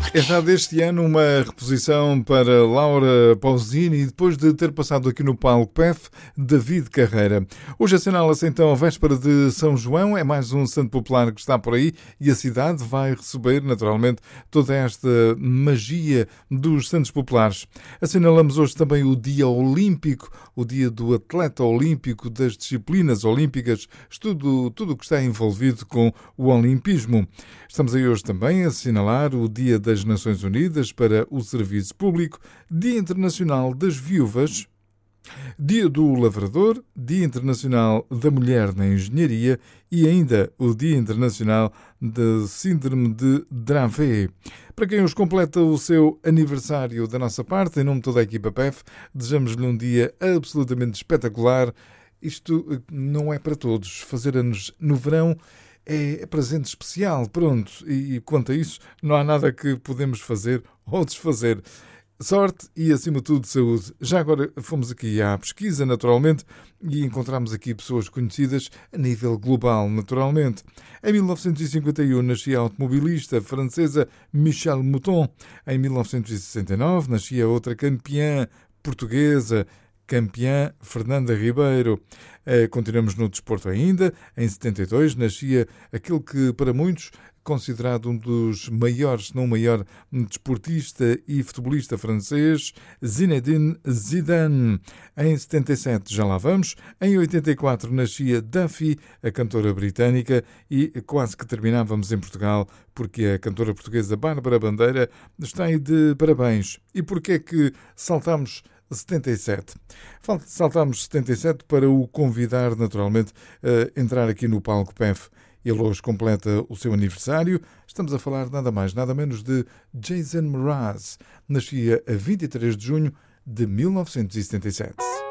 É já deste ano uma reposição para Laura Pausini, depois de ter passado aqui no palco PEF, David Carreira. Hoje assinala-se então a véspera de São João, é mais um santo popular que está por aí e a cidade vai receber naturalmente toda esta magia dos santos populares. Assinalamos hoje também o Dia Olímpico, o Dia do Atleta Olímpico, das disciplinas olímpicas, tudo o que está envolvido com o olimpismo. Estamos aí hoje também a assinalar o Dia das Nações Unidas para o Serviço Público, Dia Internacional das Viúvas, Dia do Lavrador, Dia Internacional da Mulher na Engenharia e ainda o Dia Internacional da Síndrome de Dravet. Para quem os completa o seu aniversário da nossa parte, em nome de toda a equipa PEF, desejamos-lhe um dia absolutamente espetacular. Isto não é para todos. Fazer anos no verão é presente especial, pronto. E quanto a isso, não há nada que podemos fazer ou desfazer. Sorte e, acima de tudo, saúde. Já agora fomos aqui à pesquisa, naturalmente, e encontramos aqui pessoas conhecidas a nível global, naturalmente. Em 1951 nascia a automobilista francesa Michèle Mouton. Em 1969 nascia outra campeã portuguesa, campeã Fernanda Ribeiro. Continuamos no desporto ainda. Em 72 nascia aquele que, para muitos, considerado um dos maiores, se não o maior, desportista e futebolista francês, Zinedine Zidane. Em 77 já lá vamos. Em 84 nascia Duffy, a cantora britânica, e quase que terminávamos em Portugal, porque a cantora portuguesa Bárbara Bandeira está aí de parabéns. E porquê é que saltamos 77? Saltamos 77 para o convidar, naturalmente, a entrar aqui no palco PEF. Ele hoje completa o seu aniversário. Estamos a falar nada mais, nada menos de Jason Mraz. Nascia a 23 de junho de 1977.